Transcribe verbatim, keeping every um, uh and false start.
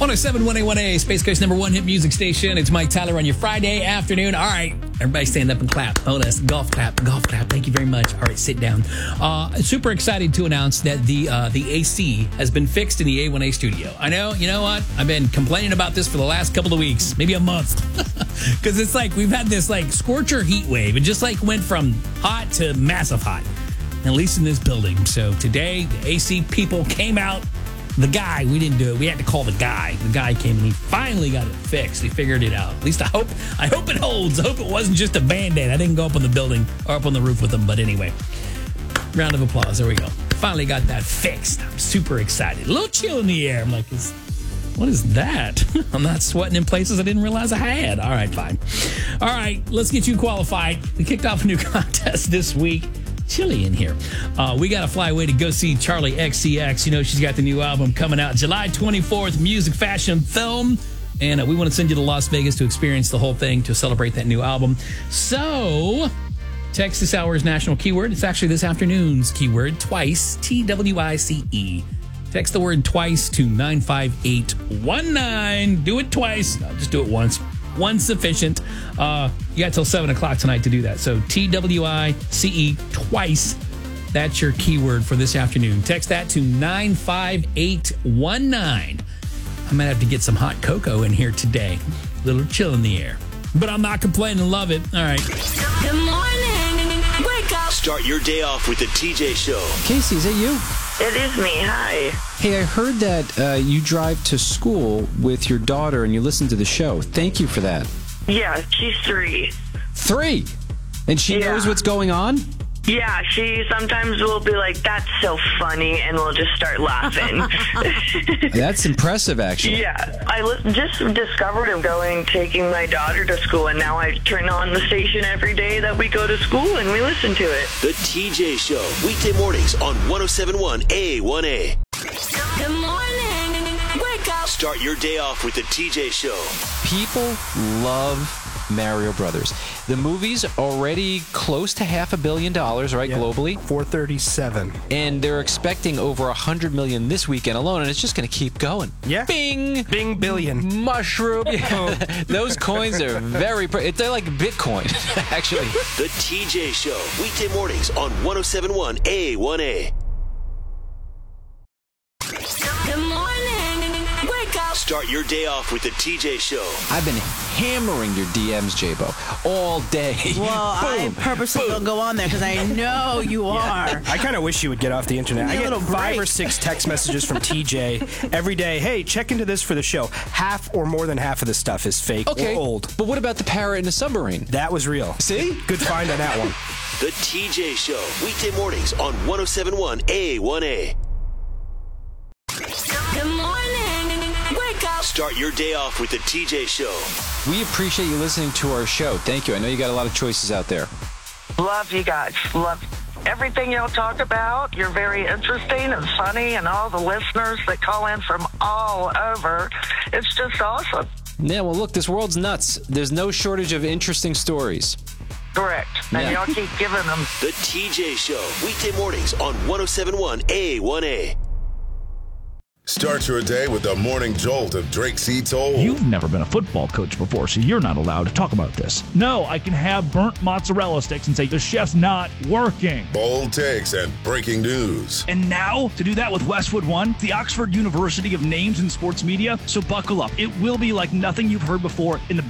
one oh seven point one A one A, Space Coast number one hit music station. It's Mike Tyler on your Friday afternoon. All right, everybody stand up and clap. Oh, that's golf clap, golf clap. Thank you very much. All right, sit down. Uh, super excited to announce that the uh, the A C has been fixed in the A one A studio. I know, you know what? I've been complaining about this for the last couple of weeks, maybe a month. Because it's like we've had this like scorcher heat wave. It just like went from hot to massive hot, at least in this building. So today, the A C people came out. The guy, we didn't do it. We had to call the guy. The guy came and he finally got it fixed. He figured it out. At least I hope I hope it holds. I hope it wasn't just a Band-Aid. I didn't go up on the building or up on the roof with him. But anyway, round of applause. There we go. Finally got that fixed. I'm super excited. A little chill in the air. I'm like, is, what is that? I'm not sweating in places I didn't realize I had. All right, fine. All right, let's get you qualified. We kicked off a new contest this week. Chilly in here. Uh, we got to fly away to go see Charlie X C X. You know, she's got the new album coming out July twenty-fourth, music, fashion, film. And uh, we want to send you to Las Vegas to experience the whole thing to celebrate that new album. So, text this hour's national keyword. It's actually this afternoon's keyword, twice, T W I C E. Text the word twice to nine five eight one nine. Do it twice. No, just do it once. One sufficient. Uh, you got till seven o'clock tonight to do that. So T W I C E twice. That's your keyword for this afternoon. Text that to nine five eight one nine. I might have to get some hot cocoa in here today. A little chill in the air. But I'm not complaining. Love it. All right. Good morning. Wake up. Start your day off with the T J Show. Casey, is that you? It is me. Hi. Hey, I heard that uh, you drive to school with your daughter and you listen to the show. Thank you for that. Yeah, she's three. Three? And she Yeah. knows what's going on? Yeah, she sometimes will be like, that's so funny, and we'll just start laughing. That's impressive, actually. Yeah, I li- just discovered him going, taking my daughter to school, and now I turn on the station every day that we go to school, and we listen to it. The T J Show, weekday mornings on one oh seven point one A one A. Good morning. Wake up. Start your day off with the T J Show. People love Mario Brothers. The movie's already close to half a billion dollars, right, Yeah. globally? four thirty-seven. And they're expecting over one hundred million this weekend alone, and it's just going to keep going. Yeah. Bing! Bing billion. Mushroom. Those coins are very... Pre- they're like Bitcoin, actually. The T J Show, weekday mornings on one oh seven point one A one A. Good morning. Wake up. Start your day off with the T J Show. I've been hammering your D Ms, J-Bo, all day. Well, I purposely don't go on there because I know you are. I kind of wish you would get off the internet. Give me I a get little five break. or six text messages from T J every day. Hey, check into this for the show. Half or more than half of the stuff is fake Okay, or old. but what about the parrot in the submarine? That was real. See? Good find on that one. The T J Show, weekday mornings on one oh seven point one A one A. Good morning. Wake up. Start your day off with the T J Show. We appreciate you listening to our show. Thank you. I know you got a lot of choices out there. Love you guys. Love everything y'all talk about. You're very interesting and funny, and all the listeners that call in from all over. It's just awesome. Yeah, well, look, this world's nuts. There's no shortage of interesting stories. Correct. And Yeah. y'all keep giving them. The T J Show, weekday mornings on one oh seven point one A one A. Start your day with the morning jolt of Drake C. Toll. You've never been a football coach before, so you're not allowed to talk about this. No, I can have burnt mozzarella sticks and say the chef's not working. Bold takes and breaking news. And now, to do that with Westwood One, the Oxford University of Names in Sports Media, so buckle up. It will be like nothing you've heard before in the